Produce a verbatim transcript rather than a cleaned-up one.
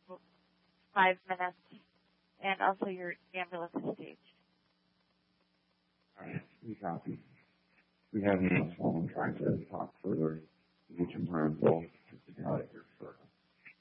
five minutes, and also your ambulance is staged. All right, we copy. We have you on the phone trying to talk further. You get your plan involved.